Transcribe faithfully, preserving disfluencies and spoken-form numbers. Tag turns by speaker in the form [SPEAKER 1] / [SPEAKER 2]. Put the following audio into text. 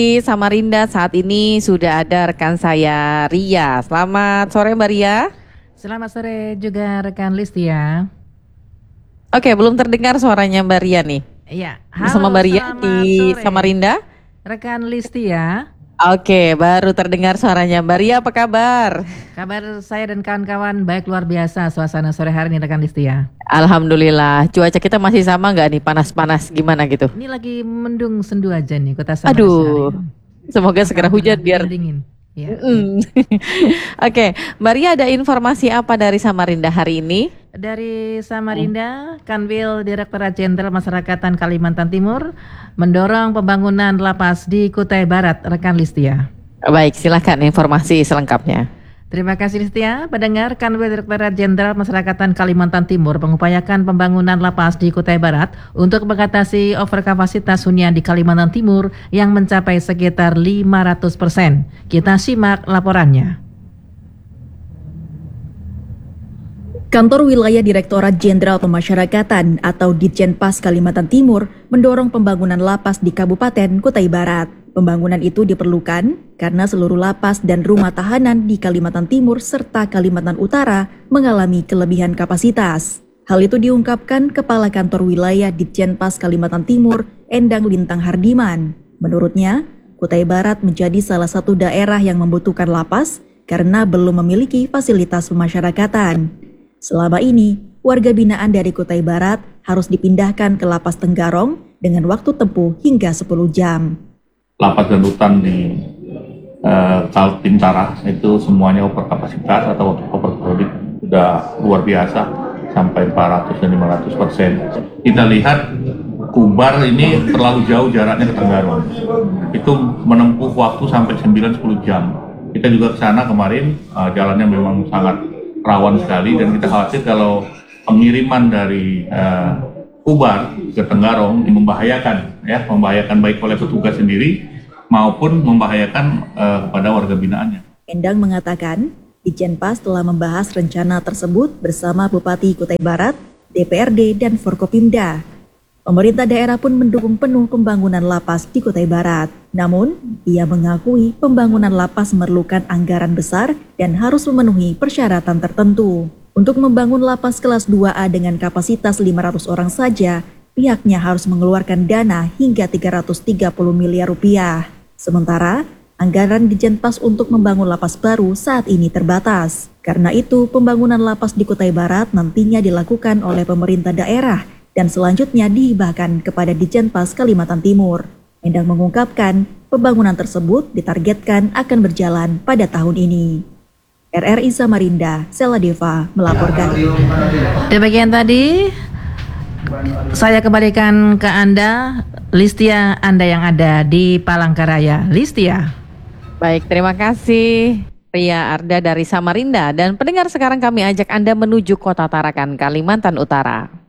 [SPEAKER 1] Di Samarinda saat ini sudah ada rekan saya Ria. Selamat sore Mbak Ria.
[SPEAKER 2] Selamat sore juga rekan Listia.
[SPEAKER 1] Oke, belum terdengar suaranya Mbak Ria nih.
[SPEAKER 2] Iya,
[SPEAKER 1] bersama
[SPEAKER 2] halo,
[SPEAKER 1] Mbak Ria
[SPEAKER 2] selamat
[SPEAKER 1] di
[SPEAKER 2] sore
[SPEAKER 1] Samarinda.
[SPEAKER 2] rekan Listia.
[SPEAKER 1] Oke, baru terdengar suaranya Mbak Ria. Apa kabar?
[SPEAKER 2] Kabar saya dan kawan-kawan baik, luar biasa suasana sore hari ini rekan Listia.
[SPEAKER 1] Alhamdulillah. Cuaca kita masih sama nggak nih, panas-panas gimana gitu?
[SPEAKER 2] Ini lagi mendung sendu aja nih kota Samarinda.
[SPEAKER 1] Aduh, semoga segera hujan biar
[SPEAKER 2] dingin. Ya.
[SPEAKER 1] Mm. Oke, Mbak Ria, ada informasi apa dari Samarinda hari ini?
[SPEAKER 2] Dari Samarinda, Kanwil Direktorat Jenderal Masyarakatan Kalimantan Timur mendorong pembangunan lapas di Kutai Barat, rekan Listia.
[SPEAKER 1] Baik, silakan informasi selengkapnya.
[SPEAKER 2] Terima kasih Listia. Pendengar, Kanwil Direktorat Jenderal Masyarakatan Kalimantan Timur mengupayakan pembangunan lapas di Kutai Barat untuk mengatasi overkapasitas hunian di Kalimantan Timur yang mencapai sekitar lima ratus persen. Kita simak laporannya.
[SPEAKER 3] Kantor Wilayah Direktorat Jenderal Pemasyarakatan atau Ditjenpas Kalimantan Timur mendorong pembangunan lapas di Kabupaten Kutai Barat. Pembangunan itu diperlukan karena seluruh lapas dan rumah tahanan di Kalimantan Timur serta Kalimantan Utara mengalami kelebihan kapasitas. Hal itu diungkapkan Kepala Kantor Wilayah Ditjenpas Kalimantan Timur, Endang Lintang Hardiman. Menurutnya, Kutai Barat menjadi salah satu daerah yang membutuhkan lapas karena belum memiliki fasilitas pemasyarakatan. Selama ini, warga binaan dari Kutai Barat harus dipindahkan ke Lapas Tenggarong dengan waktu tempuh hingga sepuluh jam.
[SPEAKER 4] Lapas dan rutan di uh, Kaltim Utara itu semuanya overkapasitas atau overcrowded sudah luar biasa sampai empat ratus dan lima ratus persen. Kita lihat Kubar ini terlalu jauh jaraknya ke Tenggarong. Itu menempuh waktu sampai sembilan sampai sepuluh jam. Kita juga ke sana kemarin, uh, jalannya memang sangat rawan sekali dan kita khawatir kalau pengiriman dari uh, Kubar ke Tenggarong ini membahayakan, ya, membahayakan baik oleh petugas sendiri maupun membahayakan uh, kepada warga binaannya.
[SPEAKER 3] Endang mengatakan, Ditjenpas telah membahas rencana tersebut bersama Bupati Kutai Barat, D P R D, dan Forkopimda. Pemerintah daerah pun mendukung penuh pembangunan lapas di Kutai Barat. Namun, ia mengakui pembangunan lapas memerlukan anggaran besar dan harus memenuhi persyaratan tertentu. Untuk membangun lapas kelas dua A dengan kapasitas lima ratus orang saja, pihaknya harus mengeluarkan dana hingga tiga ratus tiga puluh miliar rupiah. Sementara, anggaran Ditjenpas untuk membangun lapas baru saat ini terbatas. Karena itu, pembangunan lapas di Kutai Barat nantinya dilakukan oleh pemerintah daerah dan selanjutnya dihibahkan kepada Ditjenpas Kalimantan Timur. Endang mengungkapkan, pembangunan tersebut ditargetkan akan berjalan pada tahun ini. R R I Samarinda, Sela Deva melaporkan.
[SPEAKER 2] Demikian tadi, saya kembalikan ke Anda, Listia, Anda yang ada di Palangkaraya. Listia.
[SPEAKER 1] Baik, terima kasih Ria Arda dari Samarinda. Dan pendengar, sekarang kami ajak Anda menuju Kota Tarakan, Kalimantan Utara.